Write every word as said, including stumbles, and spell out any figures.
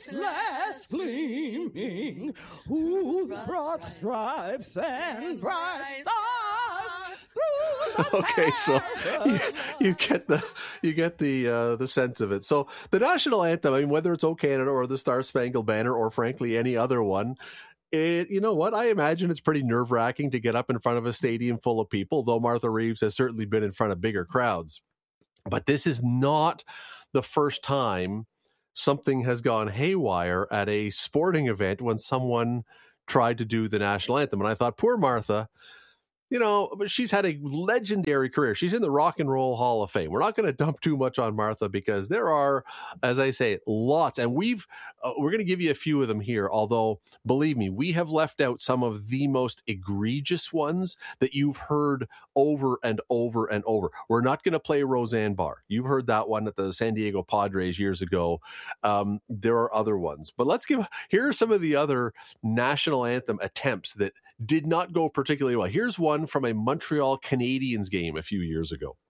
priceless gleaming, whose broad stripes and bright stars. Okay, so you, you get the you get the uh, the sense of it. So the national anthem, I mean, whether it's "O Canada" or the Star Spangled Banner, or frankly any other one, it, you know what? I imagine it's pretty nerve wracking to get up in front of a stadium full of people. Though Martha Reeves has certainly been in front of bigger crowds, but this is not the first time something has gone haywire at a sporting event when someone tried to do the national anthem. And I thought, poor Martha. You know, but she's had a legendary career. She's in the Rock and Roll Hall of Fame. We're not going to dump too much on Martha because there are, as I say, lots. And we've, uh, we're going to give you a few of them here. Although, believe me, we have left out some of the most egregious ones that you've heard over and over and over. We're not going to play Roseanne Barr. You've heard that one at the San Diego Padres years ago. Um, there are other ones. But let's give, here are some of the other national anthem attempts that did not go particularly well. Here's one from a Montreal Canadiens game a few years ago.